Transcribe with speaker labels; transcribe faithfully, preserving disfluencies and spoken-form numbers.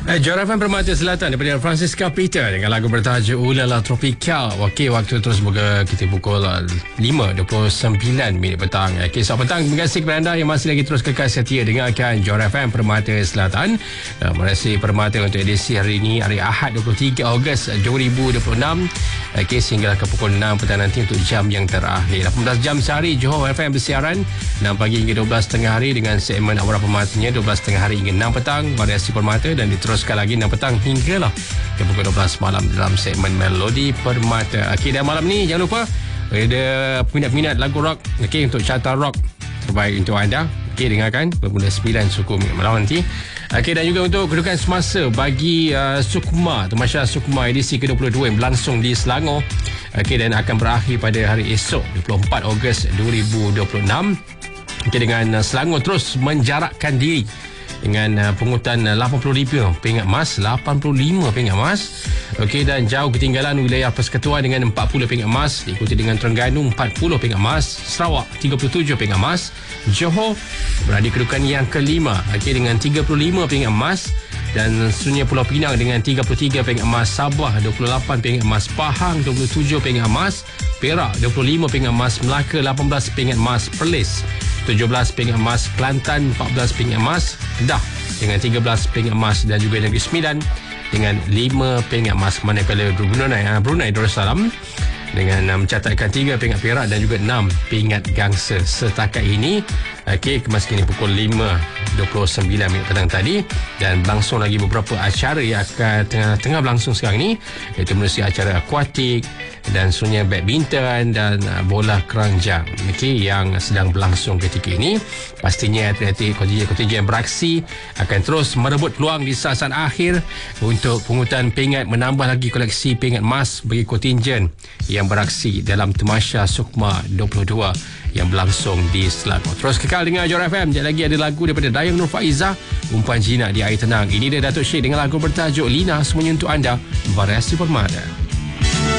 Speaker 1: Eh, Juara F M Permata Selatan daripada Francisca Peter dengan lagu bertajuk Ulala Tropical. Okey, waktu terus semoga kita pukul lima dua puluh sembilan minit petang. Okey, selamat petang. Terima kasih kepada anda yang masih lagi terus kekal setia dengarkan Juara F M Permata Selatan. Uh, Merasi Permata untuk edisi hari ini, hari Ahad dua puluh tiga Ogos dua ribu dua puluh enam. Okey, sehingga ke pukul enam petang nanti untuk jam yang terakhir. lapan belas jam sehari Johor F M bersiaran enam pagi hingga dua belas tengah hari dengan segmen Aura Permatanya dua belas tengah hari hingga enam petang Variasi Permata, dan diteruskan lagi enam petang hinggalah ke pukul dua belas malam dalam segmen Melodi Permata. Okey, dan malam ni jangan lupa ada peminat-peminat lagu rock, okey, untuk carta rock terbaik untuk anda. Okey, dengarkan bermula sembilan suku malam nanti. Okey, dan juga untuk kedudukan semasa bagi uh, Sukma, Tamasya Sukma edisi ke dua puluh dua yang berlangsung di Selangor. Okey, dan akan berakhir pada hari esok dua puluh empat Ogos dua ribu dua puluh enam. Okey, dengan uh, Selangor terus menjarakkan diri dengan uh, pungutan uh, lapan puluh ribu pingat emas, lapan puluh lima pingat emas. Okey, dan jauh ketinggalan wilayah Persekutuan dengan empat puluh pingat emas, diikuti dengan Terengganu empat puluh pingat emas, Sarawak tiga puluh tujuh pingat emas, Johor berada di kedudukan yang kelima, okey, dengan tiga puluh lima pingat emas, dan Sungai Pulau Pinang dengan tiga puluh tiga pingat emas, Sabah dua puluh lapan pingat emas, Pahang dua puluh tujuh pingat emas, Perak dua puluh lima pingat emas, Melaka lapan belas pingat emas, Perlis tujuh belas pingat emas, Kelantan empat belas pingat emas, Kedah dengan tiga belas pingat emas, dan juga Negeri Sembilan dengan lima pingat emas. Manakala Brunei, Brunei Darussalam dengan uh, mencatatkan tiga pingat perak dan juga enam pingat gangsa setakat ini. Okey, kemas kini pukul lima dua puluh sembilan minit petang tadi, dan berlangsung lagi beberapa acara yang akan tengah, tengah berlangsung sekarang ini, iaitu menerusi acara akuatik dan sungai badminton dan uh, bola keranjang, okey, yang sedang berlangsung ketika ini. Pastinya atlet-atlet kontingen beraksi akan terus merebut peluang di saat-saat akhir untuk pungutan pingat, menambah lagi koleksi pingat emas bagi kontingen yang beraksi dalam Tamasya Sukma dua puluh dua yang berlangsung di Selangor. Terus kekal dengan Juara F M. Sekejap lagi ada lagu daripada Dayang Nur Faizah, Umpan Jinak di Air Tenang. Ini dia Datuk Syed dengan lagu bertajuk Lina, semuanya untuk anda, Variasi Permata.